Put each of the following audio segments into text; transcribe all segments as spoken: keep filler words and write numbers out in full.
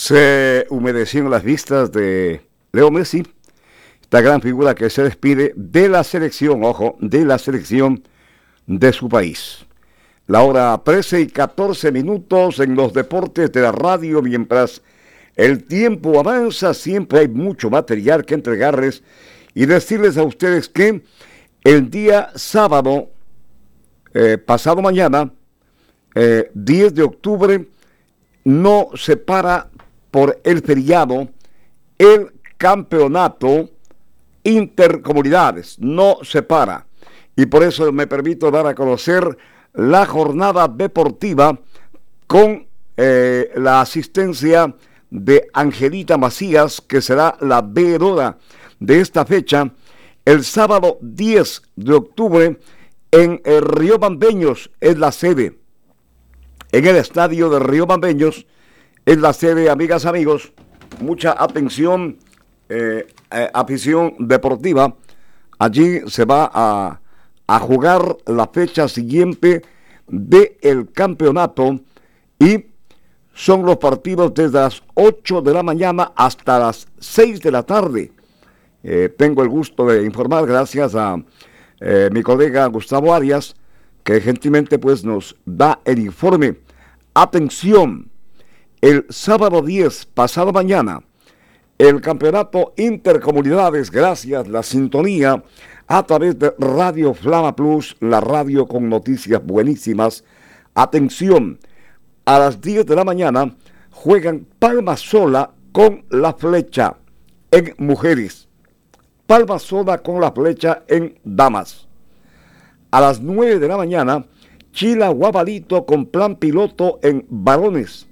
Se humedecieron las vistas de Leo Messi, esta gran figura que se despide de la selección, ojo, de la selección de su país. La hora trece y catorce minutos en los deportes de la radio, mientras el tiempo avanza, siempre hay mucho material que entregarles y decirles a ustedes que el día sábado, eh, pasado mañana, eh, diez de octubre, no se para por el feriado el campeonato intercomunidades, no se para. Y por eso me permito dar a conocer la jornada deportiva con eh, la asistencia de Angelita Macías, que será la veedora de esta fecha, el sábado diez de octubre en el Río Bambeños, es la sede. En el estadio de Río Bambeños es la sede, amigas, amigos. Mucha atención, eh, eh, afición deportiva. Allí se va a, a jugar la fecha siguiente del campeonato y son los partidos desde las ocho de la mañana hasta las seis de la tarde. Eh, tengo el gusto de informar, gracias a eh, mi colega Gustavo Arias, que gentilmente pues nos da el informe. Atención, el sábado diez, pasado mañana, el campeonato intercomunidades, gracias la sintonía a través de Radio Flama Plus, la radio con noticias buenísimas. Atención, a las diez de la mañana juegan Palma Sola con La Flecha en mujeres, Palma Sola con La Flecha en damas. A las nueve de la mañana, Chila Guabalito con Plan Piloto en varones.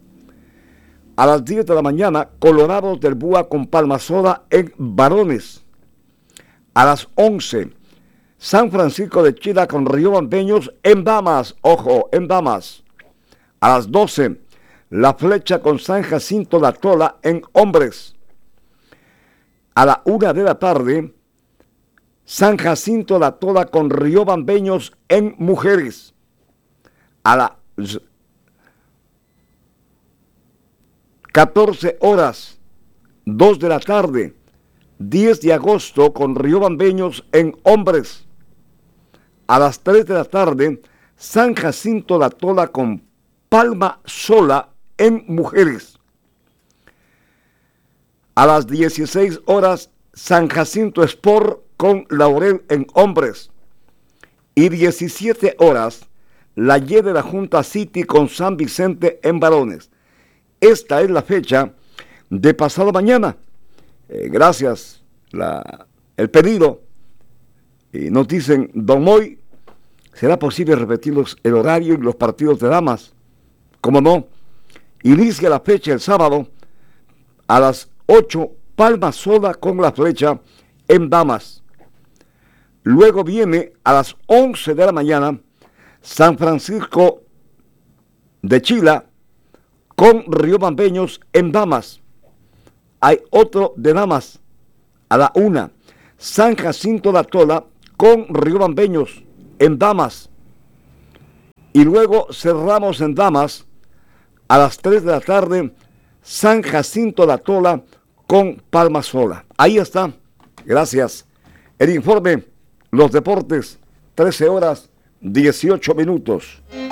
A las diez de la mañana, Colorados del Búa con Palma Sola en varones. A las once, San Francisco de Chila con Río Bambeños en damas, ojo, en damas. A las doce, La Flecha con San Jacinto La Tola en hombres. A la una de la tarde, San Jacinto La Tola con Río Bambeños en mujeres. A las catorce horas, dos de la tarde, diez de agosto con Río Bambeños en hombres. A las tres de la tarde, San Jacinto La Tola con Palma Sola en mujeres. A las dieciséis horas, San Jacinto Sport con Laurel en hombres. Y diecisiete horas, la Y de la Junta City con San Vicente en varones. Esta es la fecha de pasado mañana. Eh, gracias, la, el pedido. Y nos dicen, don Moy, ¿será posible repetir los, el horario y los partidos de damas? ¿Cómo no? Inicia la fecha el sábado a las ocho, Palma Sola con La Flecha en damas. Luego viene a las once de la mañana San Francisco de Chila con Río Bambeños en damas. Hay otro de damas a la una, San Jacinto La Tola con Río Bambeños en damas. Y luego cerramos en damas a las tres de la tarde, San Jacinto La Tola con Palma Sola. Ahí está, gracias. El informe, los deportes, trece horas, dieciocho minutos.